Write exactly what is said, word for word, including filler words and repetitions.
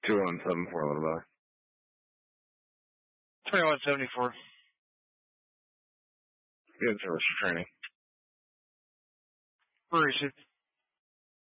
two one seven four, a little bit. twenty-one seventy-four. Good service for training. Where is it?